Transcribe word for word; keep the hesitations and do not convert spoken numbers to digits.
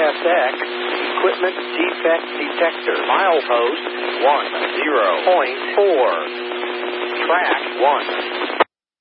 S X, equipment defect detector, milepost one zero point four, track one.